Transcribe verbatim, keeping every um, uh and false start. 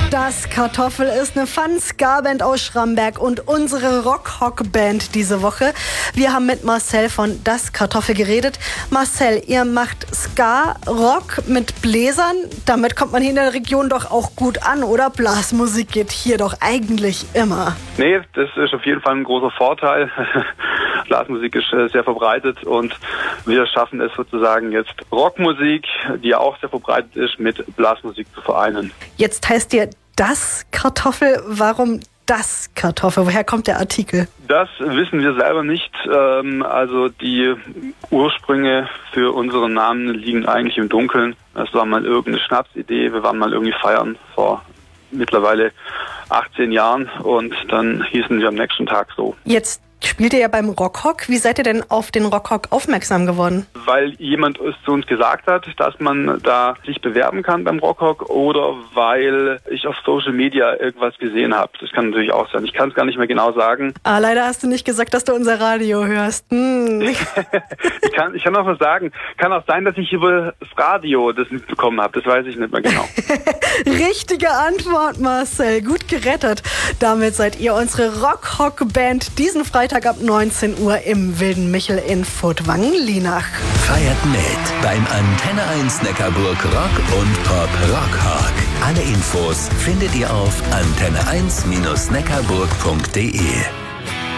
Das Kartoffel ist eine Fun-Ska-Band aus Schramberg und unsere Rock-Hock-Band diese Woche. Wir haben mit Marcel von Das Kartoffel geredet. Marcel, ihr macht Ska-Rock mit Bläsern. Damit kommt man hier in der Region doch auch gut an, oder? Blasmusik geht hier doch eigentlich immer. Nee, das ist auf jeden Fall ein großer Vorteil. Blasmusik ist sehr verbreitet und wir schaffen es sozusagen jetzt Rockmusik, die ja auch sehr verbreitet ist, mit Blasmusik zu vereinen. Jetzt heißt ihr Das Kartoffel. Warum Das Kartoffel? Woher kommt der Artikel? Das wissen wir selber nicht. Also die Ursprünge für unseren Namen liegen eigentlich im Dunkeln. Das war mal irgendeine Schnapsidee. Wir waren mal irgendwie feiern vor mittlerweile achtzehn Jahren und dann hießen wir am nächsten Tag so. Jetzt spielt ihr ja beim Rockhock. Wie seid ihr denn auf den Rockhock aufmerksam geworden? Weil jemand es zu uns gesagt hat, dass man da sich bewerben kann beim Rockhock oder weil ich auf Social Media irgendwas gesehen habe. Das kann natürlich auch sein. Ich kann es gar nicht mehr genau sagen. Ah, leider hast du nicht gesagt, dass du unser Radio hörst. Hm. ich, kann, ich kann auch was sagen. Kann auch sein, dass ich über das Radio das mitbekommen habe. Das weiß ich nicht mehr genau. Richtige Antwort, Marcel. Gut gerettet. Damit seid ihr unsere Rockhock-Band diesen Freitag ab neunzehn Uhr im Wilden Michel in Furtwangen-Lienach. Feiert mit beim Antenne eins Neckarburg Rock und Pop Rockhock. Alle Infos findet ihr auf antenne eins Bindestrich neckarburg punkt de.